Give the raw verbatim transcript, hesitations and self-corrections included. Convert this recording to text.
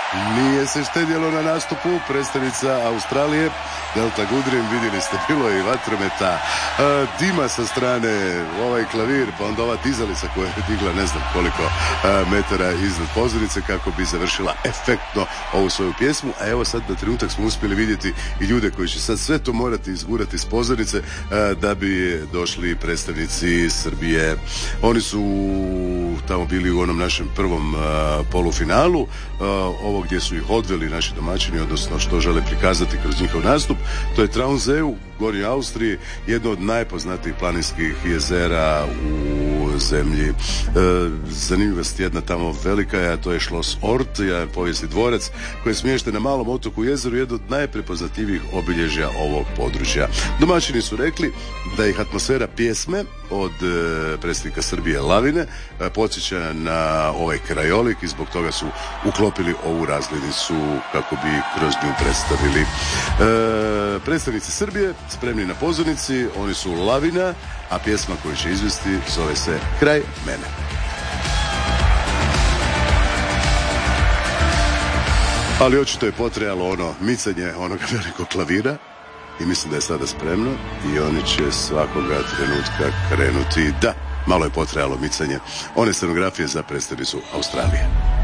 Nije se štedjelo na nastupu. Predstavnica Australije Delta Goodrem, vidjeli ste, bilo je i vatrometa, e, dima sa strane, ovaj klavir, pa onda ova dizalica koja je digla ne znam koliko e, metara iznad pozornice kako bi završila efektno ovu svoju pjesmu. A evo sad na trenutak smo uspjeli vidjeti i ljude koji će sad sve to morati izgurati s pozornice e, da bi došli predstavnici Srbije. Oni su tamo bili u onom našem prvom uh, polufinalu, uh, ovo gdje su ih odveli naši domaćini, odnosno što žele prikazati kroz njihov nastup. To je Traunsee u Gornjoj Austriji, jedno od najpoznatijih planinskih jezera u zemlji. E, zanimljivost jedna tamo velika je, a to je Schloss Ort, je povijesni dvorac koji je smješten na malom otoku u jezeru, jedno od najprepoznatljivijih obilježja ovog područja. Domaćini su rekli da ih atmosfera pjesme od e, predsjednika Srbije Lavine e, podsjeća na ovaj krajolik i zbog toga su uklopili ovu razglednicu kako bi kroz nju predstavili. E, predstavnici Srbije spremni na pozornici, oni su Lavina, a pjesma koju će izvesti zove se Kraj mene. Ali očito je potrebalo ono micanje onoga velikog klavira i mislim da je sada spremno i oni će svakoga trenutka krenuti. Da, malo je potrebalo micanje one scenografije za predstavnicu Australije.